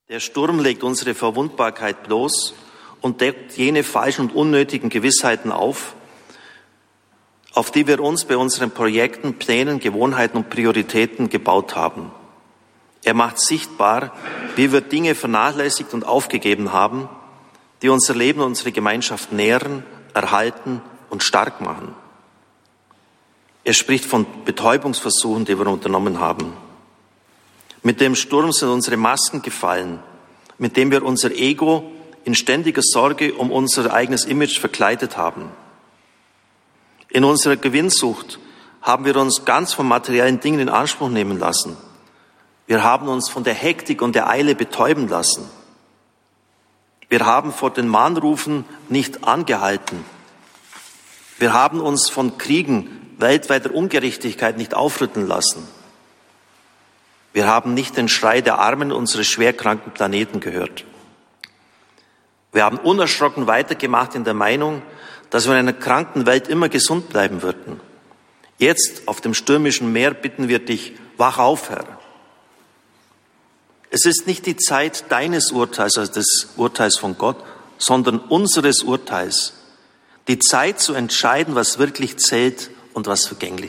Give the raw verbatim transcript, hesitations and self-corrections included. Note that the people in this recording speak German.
Der Sturm legt unsere Verwundbarkeit bloß und deckt jene falschen und unnötigen Gewissheiten auf, auf die wir uns bei unseren Projekten, Plänen, Gewohnheiten und Prioritäten gebaut haben. Er macht sichtbar, wie wir Dinge vernachlässigt und aufgegeben haben, die unser Leben und unsere Gemeinschaft nähren, erhalten und stark machen. Er spricht von Betäubungsversuchen, die wir unternommen haben. Mit dem Sturm sind unsere Masken gefallen, mit dem wir unser Ego in ständiger Sorge um unser eigenes Image verkleidet haben. In unserer Gewinnsucht haben wir uns ganz von materiellen Dingen in Anspruch nehmen lassen. Wir haben uns von der Hektik und der Eile betäuben lassen. Wir haben vor den Mahnrufen nicht angehalten. Wir haben uns von Kriegen, weltweiter Ungerechtigkeit nicht aufrütteln lassen. Wir haben nicht den Schrei der Armen unseres schwerkranken Planeten gehört. Wir haben unerschrocken weitergemacht in der Meinung, dass wir in einer kranken Welt immer gesund bleiben würden. Jetzt auf dem stürmischen Meer bitten wir dich, wach auf, Herr. Es ist nicht die Zeit deines Urteils, also des Urteils von Gott, sondern unseres Urteils. Die Zeit zu entscheiden, was wirklich zählt und was vergänglich ist.